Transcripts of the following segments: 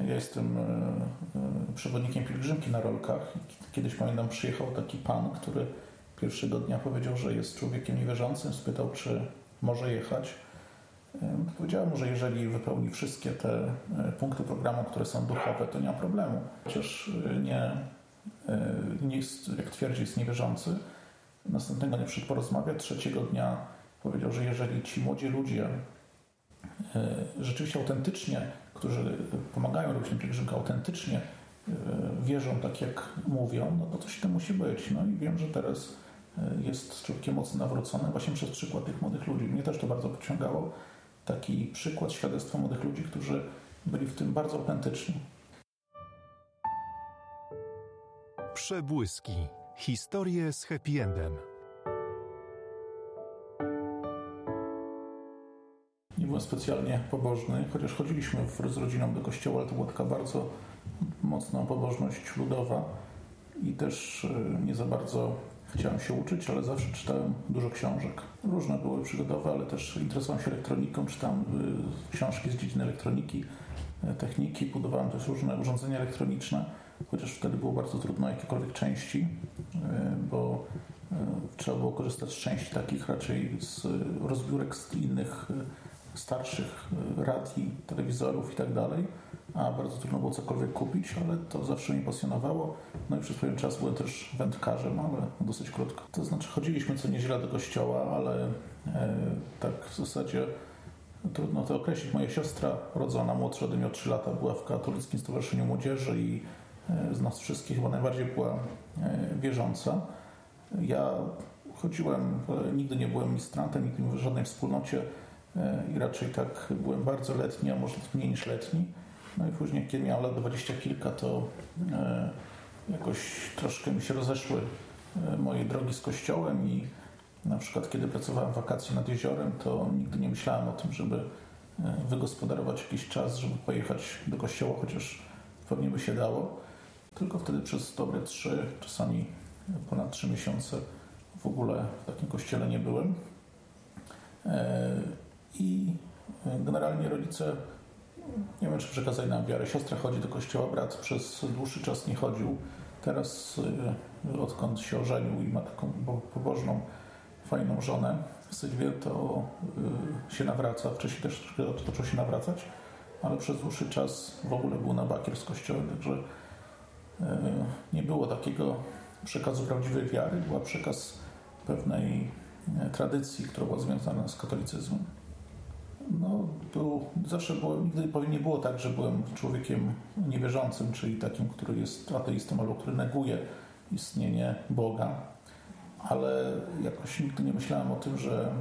Ja jestem przewodnikiem pielgrzymki na rolkach. Kiedyś, pamiętam, przyjechał taki pan, który pierwszego dnia powiedział, że jest człowiekiem niewierzącym. Spytał, czy może jechać. Powiedziałem mu, że jeżeli wypełni wszystkie te punkty programu, które są duchowe, to nie ma problemu. Chociaż nie jest, jak twierdzi, jest niewierzący. Następnego dnia przyszedł porozmawiać. Trzeciego dnia powiedział, że jeżeli ci młodzi ludzie rzeczywiście autentycznie, którzy pomagają robić tę pielgrzymkę, autentycznie wierzą tak, jak mówią, no to coś tam musi być. No i wiem, że teraz jest człowiekiem mocno nawrócony właśnie przez przykład tych młodych ludzi. Mnie też to bardzo pociągało. Taki przykład, świadectwo młodych ludzi, którzy byli w tym bardzo autentyczni. Przebłyski. Historie z happy endem. Nie byłem specjalnie pobożny, chociaż chodziliśmy z rodziną do kościoła, ale to była taka bardzo mocna pobożność ludowa i też nie za bardzo chciałem się uczyć, ale zawsze czytałem dużo książek. Różne były przygodowe, ale też interesowałem się elektroniką, czytałem książki z dziedziny elektroniki, techniki, budowałem też różne urządzenia elektroniczne, chociaż wtedy było bardzo trudno jakiekolwiek części, bo trzeba było korzystać z części takich raczej z rozbiórek z innych starszych radii, telewizorów i tak dalej, a bardzo trudno było cokolwiek kupić, ale to zawsze mnie pasjonowało. No i przez pewien czas byłem też wędkarzem, ale dosyć krótko. To znaczy chodziliśmy co niedzielę do kościoła, ale tak w zasadzie trudno to określić. Moja siostra rodzona, młodsza ode mnie o 3 lata, była w Katolickim Stowarzyszeniu Młodzieży i z nas wszystkich chyba najbardziej była wierząca. Ja chodziłem, nigdy nie byłem ministrantem, nigdy nie byłem w żadnej wspólnocie i raczej tak byłem bardzo letni, a może mniej niż letni. No i później, kiedy miałem lat 20 kilka, to jakoś troszkę mi się rozeszły moje drogi z kościołem i na przykład kiedy pracowałem w wakacje nad jeziorem, to nigdy nie myślałem o tym, żeby wygospodarować jakiś czas, żeby pojechać do kościoła, chociaż pewnie by się dało. Tylko wtedy przez dobre 3, czasami ponad 3 miesiące w ogóle w takim kościele nie byłem. I generalnie rodzice, nie wiem, czy przekazali nam wiarę. Siostra chodzi do kościoła, brat przez dłuższy czas nie chodził. Teraz, odkąd się ożenił i ma taką pobożną, fajną żonę, Sylwię, to się nawraca. Wcześniej też zaczął się nawracać, ale przez dłuższy czas w ogóle był na bakier z kościołem, także nie było takiego przekazu prawdziwej wiary. Była przekaz pewnej tradycji, która była związana z katolicyzmem. No, nigdy nie było tak, że byłem człowiekiem niewierzącym, czyli takim, który jest ateistą albo który neguje istnienie Boga, ale jakoś nigdy nie myślałem o tym,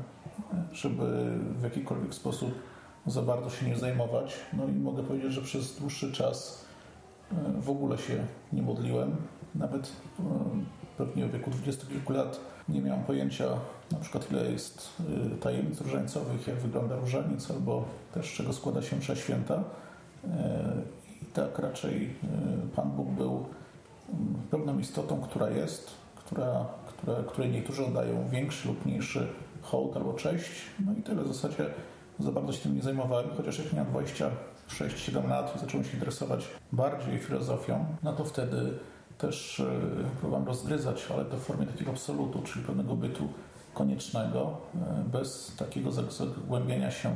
żeby w jakikolwiek sposób za bardzo się nie zajmować. No i mogę powiedzieć, że przez dłuższy czas w ogóle się nie modliłem. Nawet pewnie w wieku 20 kilku lat nie miałem pojęcia na przykład ile jest tajemnic różańcowych, jak wygląda różaniec, albo też z czego składa się msza święta. I tak raczej Pan Bóg był pewną istotą, która jest, której niektórzy oddają większy lub mniejszy hołd albo cześć. No i tyle. W zasadzie za bardzo się tym nie zajmowałem, chociaż jak miałem 26-7 lat i zacząłem się interesować bardziej filozofią, no to wtedy też próbowałem rozgryzać, ale to w formie takiego absolutu, czyli pewnego bytu koniecznego, bez takiego zagłębienia się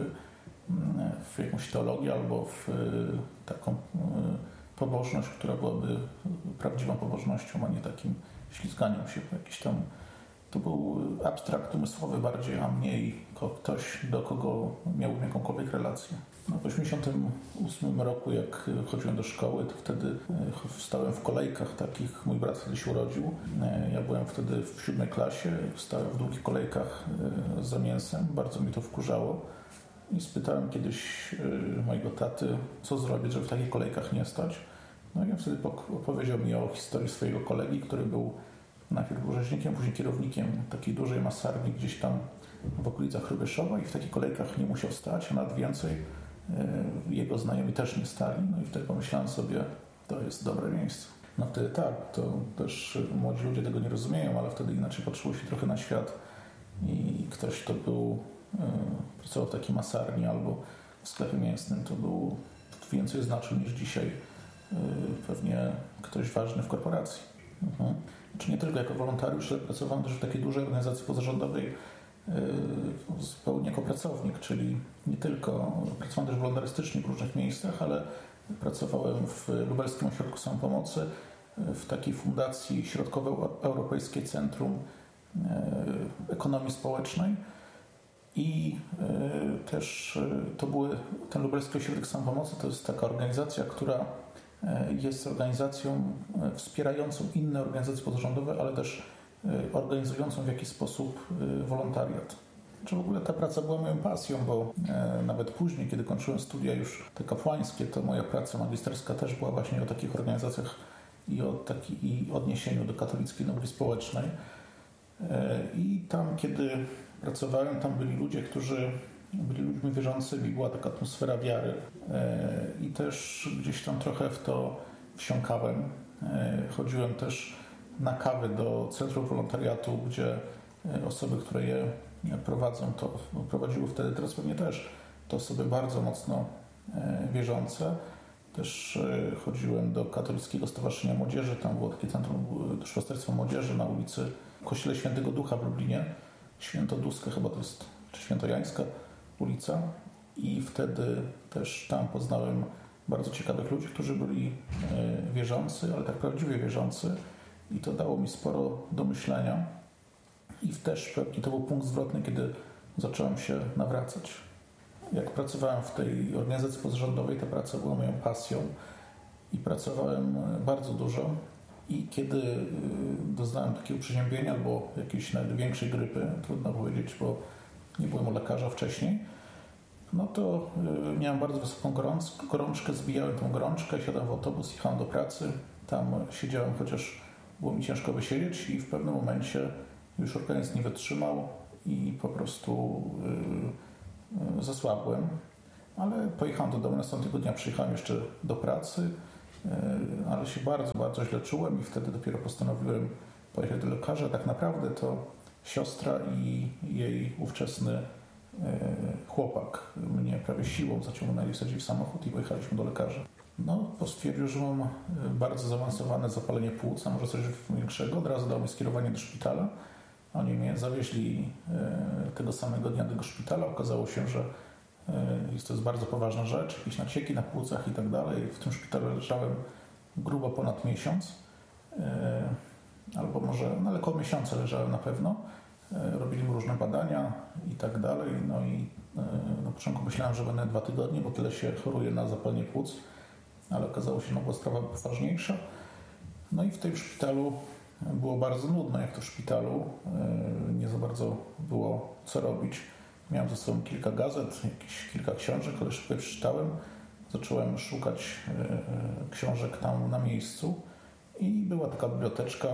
w jakąś teologię albo w taką pobożność, która byłaby prawdziwą pobożnością, a nie takim ślizganiem się po jakiś tam. To był abstrakt umysłowy bardziej, a mniej ktoś, do kogo miałbym jakąkolwiek relację. No, w 1988 roku, jak chodziłem do szkoły, to wtedy stałem w kolejkach takich. Mój brat wtedy się urodził. Ja byłem wtedy w 7 klasie. Stałem w długich kolejkach za mięsem. Bardzo mi to wkurzało. I spytałem kiedyś mojego taty, co zrobić, żeby w takich kolejkach nie stać. No i on wtedy opowiedział mi o historii swojego kolegi, który był najpierw był rzeźnikiem, później kierownikiem takiej dużej masarni gdzieś tam w okolicach Hrybyszowa i w takich kolejkach nie musiał stać, a nawet więcej jego znajomi też nie stali. No i wtedy pomyślałem sobie, to jest dobre miejsce. No wtedy tak, to też młodzi ludzie tego nie rozumieją, ale wtedy inaczej patrzyło się trochę na świat i ktoś, kto pracował w takiej masarni albo w sklepie mięsnym, to był więcej znaczył niż dzisiaj pewnie ktoś ważny w korporacji. Czy nie tylko jako wolontariusz, ale pracowałem też w takiej dużej organizacji pozarządowej zupełnie jako pracownik, czyli nie tylko pracowałem też wolontarystycznie w różnych miejscach, ale pracowałem w Lubelskim Ośrodku Samopomocy, w takiej fundacji Środkowoeuropejskie Centrum Ekonomii Społecznej i też ten Lubelski Ośrodek Samopomocy to jest taka organizacja, która jest organizacją wspierającą inne organizacje pozarządowe, ale też organizującą w jakiś sposób wolontariat. Czy w ogóle ta praca była moją pasją, bo nawet później, kiedy kończyłem studia już te kapłańskie, to moja praca magisterska też była właśnie o takich organizacjach i odniesieniu do katolickiej nauki społecznej. I tam, kiedy pracowałem, tam byli ludzie, którzy byli ludźmi wierzącymi, była taka atmosfera wiary i też gdzieś tam trochę w to wsiąkałem. Chodziłem też na kawy do Centrum Wolontariatu, gdzie osoby, które je prowadzą, to prowadziły wtedy, teraz pewnie też, to osoby bardzo mocno wierzące. Też chodziłem do Katolickiego Stowarzyszenia Młodzieży, tam było takie centrum Duszpasterstwa Młodzieży na ulicy Kościele Świętego Ducha w Lublinie, Świętoduska chyba to jest, czy Świętojańska ulica, i wtedy też tam poznałem bardzo ciekawych ludzi, którzy byli wierzący, ale tak prawdziwie wierzący, i to dało mi sporo do myślenia i też pewnie to był punkt zwrotny, kiedy zacząłem się nawracać. Jak pracowałem w tej organizacji pozarządowej, ta praca była moją pasją i pracowałem bardzo dużo, i kiedy doznałem takiego przeziębienia albo jakiejś nawet większej grypy, trudno powiedzieć, bo nie byłem u lekarza wcześniej, no to miałem bardzo wysoką gorączkę, zbijałem tą gorączkę, siadałem w autobus, jechałem do pracy, tam siedziałem, chociaż było mi ciężko wysiedzieć, i w pewnym momencie już organizm nie wytrzymał i po prostu zasłabłem, ale pojechałem do domu, następnego dnia przyjechałem jeszcze do pracy, ale się bardzo, bardzo źle czułem i wtedy dopiero postanowiłem pojechać do lekarza. Tak naprawdę to siostra i jej ówczesny chłopak mnie prawie siłą zaciągnęli w samochód i pojechaliśmy do lekarza. No, bo stwierdził, że mam bardzo zaawansowane zapalenie płuc, a może coś większego. Od razu dał mi skierowanie do szpitala. Oni mnie zawieźli tego samego dnia do tego szpitala. Okazało się, że to jest bardzo poważna rzecz, jakieś nacieki na płucach i tak dalej. W tym szpitalu leżałem grubo ponad miesiąc, albo może, no ale około miesiąca leżałem na pewno. Robili mi różne badania i tak dalej. No i na początku myślałem, że będę 2 tygodnie, bo tyle się choruje na zapalenie płuc, ale okazało się, że była sprawa poważniejsza. No i w tym szpitalu było bardzo nudno, jak to w szpitalu. Nie za bardzo było co robić. Miałem ze sobą kilka gazet, jakieś kilka książek, ale szybko je przeczytałem. Zacząłem szukać książek tam na miejscu i była taka biblioteczka,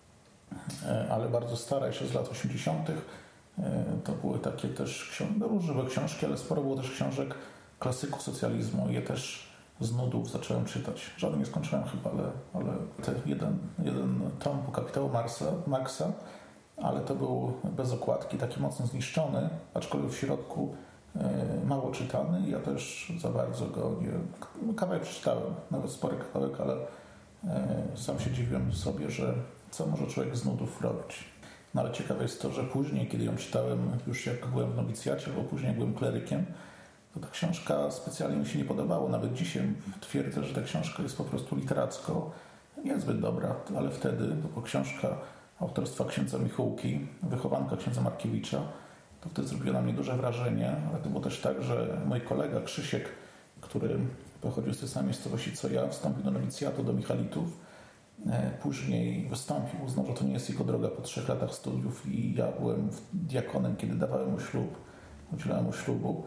ale bardzo stara, jeszcze z lat 80. To były takie też różne książki, ale sporo było też książek klasyków socjalizmu. Je też z nudów zacząłem czytać. Żadnej nie skończyłem chyba, ale jeden tom po Kapitału Marksa, ale to był bez okładki, taki mocno zniszczony, aczkolwiek w środku mało czytany. Ja też za bardzo go nie... Kawałek przeczytałem, nawet spory kawałek, ale sam się dziwiłem sobie, że co może człowiek z nudów robić. No ale ciekawe jest to, że później, kiedy ją czytałem, już jak byłem w nowicjacie, albo później jak byłem klerykiem, to ta książka specjalnie mi się nie podobała. Nawet dzisiaj twierdzę, że ta książka jest po prostu literacko niezbyt dobra, ale wtedy, to była książka autorstwa księdza Michułki, wychowanka księdza Markiewicza, to wtedy zrobiło na mnie duże wrażenie, ale to było też tak, że mój kolega Krzysiek, który pochodził z tej samej miejscowości co ja, wstąpił do nowicjatu, do Michalitów, później wystąpił, uznał, że to nie jest jego droga po 3 latach studiów, i ja byłem diakonem, kiedy dawałem mu ślub, udzielałem mu ślubu,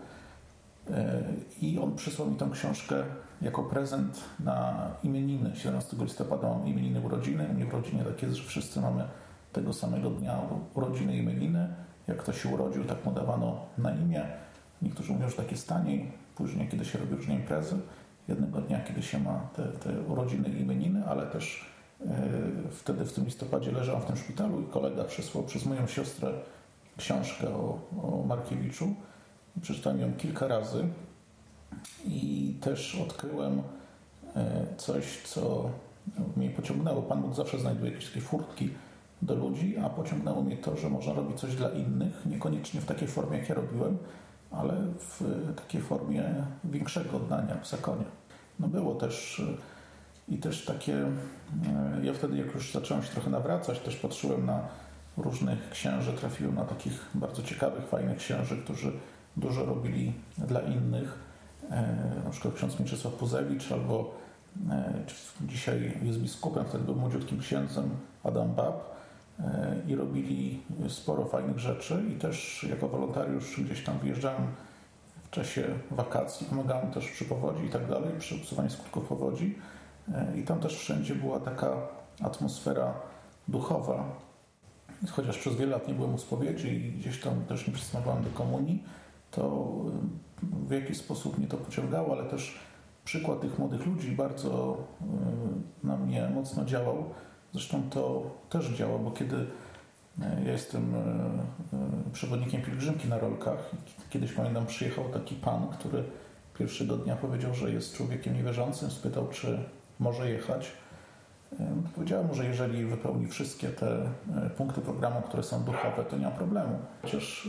i on przysłał mi tę książkę jako prezent na imieniny. 17 listopada mam imieniny, urodziny. U mnie w rodzinie tak jest, że wszyscy mamy tego samego dnia urodziny i imieniny. Jak ktoś się urodził, tak mu dawano na imię. Niektórzy mówią, że tak jest taniej. Później, kiedy się robi różne imprezy, jednego dnia, kiedy się ma te urodziny i imieniny, ale też wtedy w tym listopadzie leżałem w tym szpitalu i kolega przysłał przez moją siostrę książkę o Markiewiczu. Przeczytałem ją kilka razy I też odkryłem coś, co mnie pociągnęło. Pan Bóg zawsze znajduje jakieś takie furtki do ludzi, a pociągnęło mnie to, że można robić coś dla innych, niekoniecznie w takiej formie, jak ja robiłem, ale w takiej formie większego oddania w zakonie. No było też i też takie, ja wtedy jak już zacząłem się trochę nawracać, też patrzyłem na różnych księży, trafiłem na takich bardzo ciekawych, fajnych księży, którzy dużo robili dla innych, na przykład ksiądz Mieczysław Puzewicz, albo dzisiaj jest biskupem, wtedy był młodziutkim księdzem, Adam Bab, i robili sporo fajnych rzeczy i też jako wolontariusz gdzieś tam wyjeżdżałem w czasie wakacji, pomagałem też przy powodzi i tak dalej, przy usuwaniu skutków powodzi i tam też wszędzie była taka atmosfera duchowa. Chociaż przez wiele lat nie byłem u spowiedzi i gdzieś tam też nie przystępowałem do komunii, to w jakiś sposób mnie to pociągało, ale też przykład tych młodych ludzi bardzo na mnie mocno działał. Zresztą to też działa, bo kiedy ja jestem przewodnikiem pielgrzymki na rolkach, kiedyś pamiętam przyjechał taki pan, który pierwszego dnia powiedział, że jest człowiekiem niewierzącym, spytał, czy może jechać. Powiedziałem mu, że jeżeli wypełni wszystkie te punkty programu, które są duchowe, to nie ma problemu. Chociaż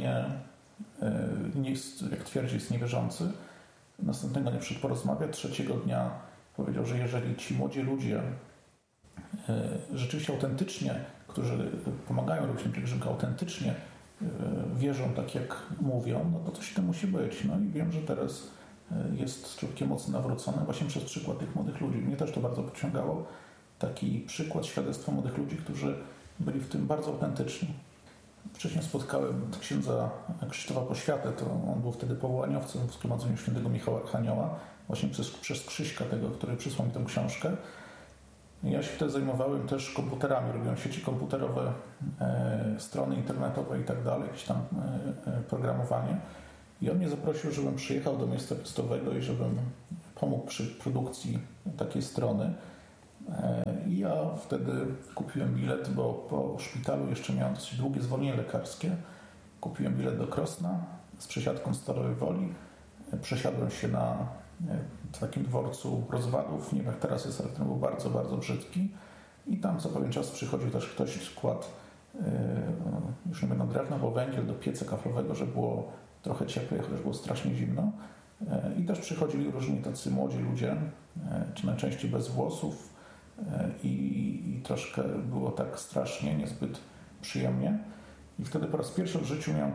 nie jest, jak twierdzi, jest niewierzący. Następnego dnia przyszedł porozmawiać, trzeciego dnia powiedział, że jeżeli ci młodzi ludzie rzeczywiście autentycznie, którzy pomagają robić tę pielgrzymkę, autentycznie wierzą tak, jak mówią, no to coś w tym musi być. No i wiem, że teraz jest człowiekiem mocno nawrócony właśnie przez przykład tych młodych ludzi. Mnie też to bardzo pociągało. Taki przykład świadectwa młodych ludzi, którzy byli w tym bardzo autentyczni. Wcześniej spotkałem księdza Krzysztofa Poświatę, to on był wtedy powołaniowcem w Zgromadzeniu Świętego Michała Archanioła, właśnie przez Krzyśka tego, który przysłał mi tę książkę. Ja się wtedy zajmowałem też komputerami, robiłem sieci komputerowe, strony internetowe i tak dalej, jakieś tam programowanie. I on mnie zaprosił, żebym przyjechał do miejsca piastowego i żebym pomógł przy produkcji takiej strony. I ja wtedy kupiłem bilet, bo po szpitalu jeszcze miałem dosyć długie zwolnienie lekarskie. Kupiłem bilet do Krosna z przesiadką z Stalowej Woli. Przesiadłem się na takim dworcu Rozwadów. Nie wiem jak teraz jest, ale ten był bardzo, bardzo brzydki. I tam co pewien czas przychodził też ktoś, kładł już nie będą drewno, bo węgiel do pieca kaflowego, żeby było trochę cieplej, chociaż było strasznie zimno. I też przychodzili różni tacy młodzi ludzie, czy najczęściej bez włosów, i troszkę było tak strasznie, niezbyt przyjemnie. I wtedy po raz pierwszy w życiu miałem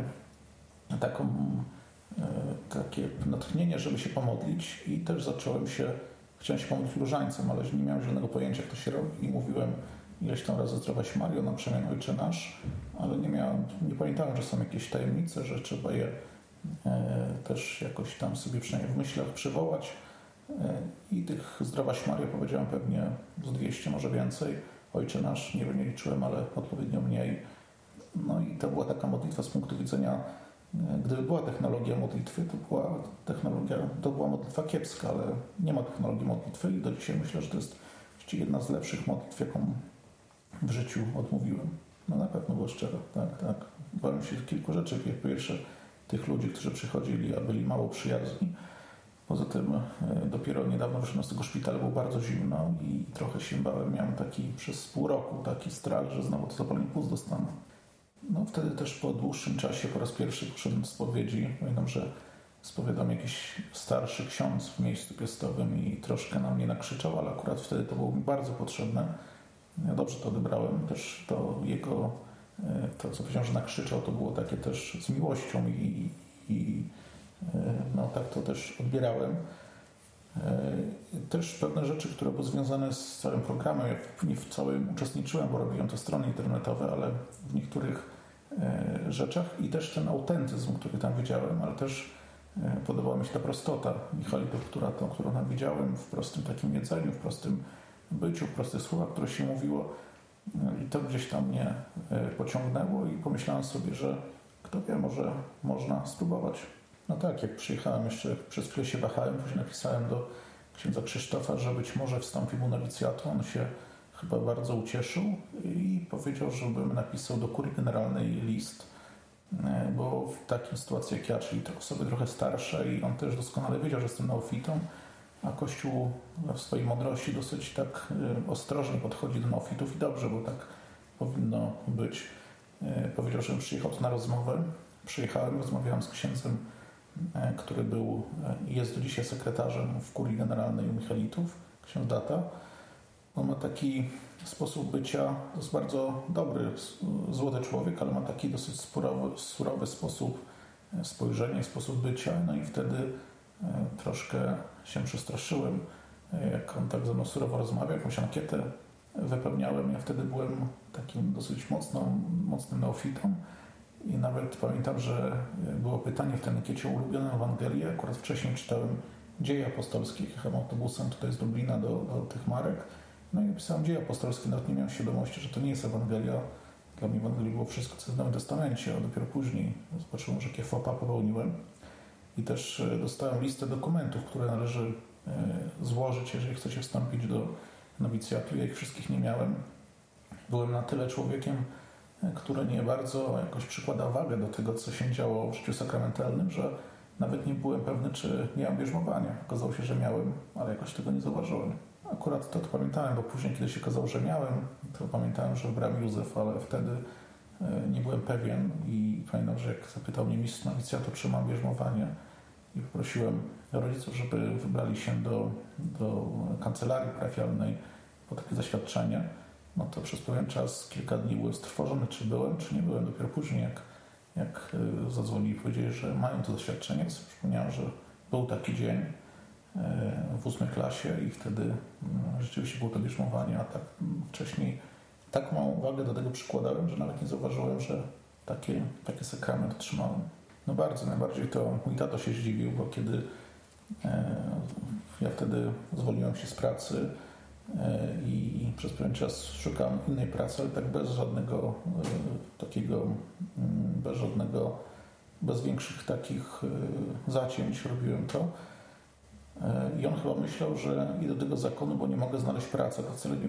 takie natchnienie, żeby się pomodlić i też chciałem się pomodlić różańcem, ale nie miałem żadnego pojęcia, jak to się robi i mówiłem ileś tam razy Zdrowaś Maryjo, na przemian Ojcze Nasz, ale nie pamiętałem, że są jakieś tajemnice, że trzeba je też jakoś tam sobie przynajmniej w myślach przywołać. I tych Zdrowaś Maryjo powiedziałem pewnie z 200, może więcej. Ojcze Nasz nie liczyłem, ale odpowiednio mniej. No i to była taka modlitwa z punktu widzenia, gdyby była technologia modlitwy, to była modlitwa kiepska, ale nie ma technologii modlitwy i do dzisiaj myślę, że to jest jedna z lepszych modlitw, jaką w życiu odmówiłem. No na pewno było szczere, tak. Bałem się kilku rzeczy. Po pierwsze tych ludzi, którzy przychodzili, a byli mało przyjazni. Poza tym dopiero niedawno wyszedłem z tego szpitala, było bardzo zimno i trochę się bałem. Miałem przez pół roku taki strach, że znowu to zapalenie płuc dostanę. No wtedy też po dłuższym czasie po raz pierwszy poszedłem z spowiedzi. Pamiętam, że spowiadał jakiś starszy ksiądz w miejscu piastowym i troszkę na mnie nakrzyczał, ale akurat wtedy to było mi bardzo potrzebne. Ja dobrze to odebrałem. Też to co powiedziałem, że nakrzyczał, to było takie też z miłością i no tak to też odbierałem. Też pewne rzeczy, które były związane z całym programem, ja nie w całym uczestniczyłem, bo robiłem te strony internetowe, ale w niektórych rzeczach i też ten autentyzm, który tam widziałem, ale też podobała mi się ta prostota Michalitów, którą tam widziałem w prostym takim jedzeniu, w prostym byciu, w prostych słowach, które się mówiło i to gdzieś tam mnie pociągnęło i pomyślałem sobie, że kto wie, może można spróbować. No tak, jak przyjechałem, jeszcze przez chwilę się wahałem, później napisałem do księdza Krzysztofa, że być może wstąpi mu nowicjatu. On się chyba bardzo ucieszył i powiedział, żebym napisał do kurii generalnej list bo w takiej sytuacji jak ja, czyli te osoby trochę starsze i on też doskonale wiedział, że jestem neofitą, a Kościół w swojej mądrości dosyć tak ostrożnie podchodzi do neofitów i dobrze, bo tak powinno być. Powiedział, żebym przyjechał tu na rozmowę. Przyjechałem, rozmawiałem z księdzem, który był i jest do dzisiaj sekretarzem w kurii generalnej u Michelitów, ksiądz Data. On ma taki sposób bycia, to jest bardzo dobry, złoty człowiek, ale ma taki dosyć surowy sposób spojrzenia i sposób bycia. No i wtedy troszkę się przestraszyłem, jak on tak ze mną surowo rozmawiał, jakąś ankietę wypełniałem. Ja wtedy byłem takim dosyć mocnym neofitą i nawet pamiętam, że było pytanie w tej ankiecie o ulubioną Ewangelię. Akurat wcześniej czytałem Dzieje Apostolskie, jechałem autobusem tutaj z Dublina do tych marek. No i napisałem Dzieje Apostolskie, nawet nie miałem świadomości, że to nie jest Ewangelia. Dla mnie Ewangelii było wszystko, co jest w Nowym Testamencie, a dopiero później zobaczyłem, że jakie faux pas popełniłem. I też dostałem listę dokumentów, które należy złożyć, jeżeli chce się wstąpić do nowicjatu. Ja ich wszystkich nie miałem. Byłem na tyle człowiekiem, który nie bardzo jakoś przykłada wagę do tego, co się działo w życiu sakramentalnym, że nawet nie byłem pewny, czy miałem bierzmowanie. Okazało się, że miałem, ale jakoś tego nie zauważyłem. Akurat to pamiętałem, bo później, kiedy się okazało, że miałem, to pamiętałem, że wybrałem Józef, ale wtedy nie byłem pewien i pamiętam, że jak zapytał mnie mistrz nowicjatu, czy mam bierzmowanie i poprosiłem rodziców, żeby wybrali się do kancelarii parafialnej po takie zaświadczenie, no to przez pewien czas, kilka dni byłem strwożony, czy byłem, czy nie byłem. Dopiero później, jak zadzwonili i powiedzieli, że mają to zaświadczenie, to sobie przypomniałem, że był taki dzień w 8 klasie i wtedy rzeczywiście było to bierzmowanie, a tak wcześniej tak małą wagę do tego przykładałem, że nawet nie zauważyłem, że taki sakrament otrzymałem. No bardzo, najbardziej to mój tato się zdziwił, bo kiedy ja wtedy zwolniłem się z pracy i przez pewien czas szukałem innej pracy, ale tak bez większych takich zacięć robiłem to. I on chyba myślał, że idę do tego zakonu, bo nie mogę znaleźć pracy. To wcale nie